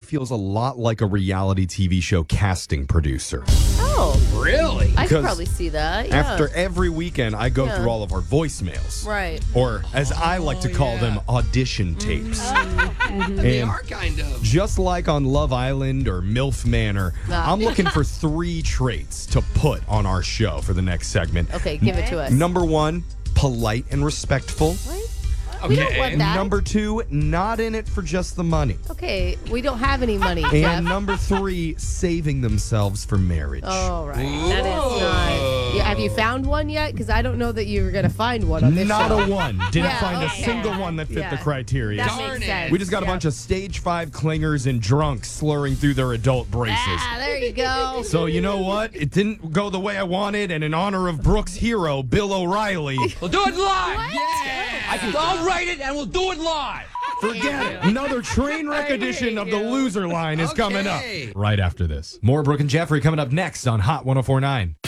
feels a lot like a reality TV show casting producer. Oh, Really? I could Because probably see that. Yeah. After every weekend, I go Yeah. through all of our voicemails. Right. Or, as I like to call them, audition tapes. They And are kind of. just like on Love Island or MILF Manor, Ah. I'm looking for 3 traits to put on our show for the next segment. Okay, give it to us. Number 1, polite and respectful. What? We don't want that. Number 2, not in it for just the money. Okay, we don't have any money, Jeff. And number 3, saving themselves for marriage. Oh, right. That is not. Yeah, have you found one yet? Because I don't know that you're going to find one on this Not show. a one. Didn't Yeah, find okay. a single one that fit Yeah. the criteria. That Darn makes it. sense. We just got a bunch of stage 5 clingers and drunks slurring through their adult braces. Ah, there you go. So you know what? It didn't go the way I wanted, and in honor of Brooks' hero, Bill O'Reilly, We'll do it live. What? Yeah. I'll write it and we'll do it live. forget it. Another train wreck edition of the Loser Line is coming up Okay. right after this. More Brooke and Jeffrey coming up next on Hot 104.9.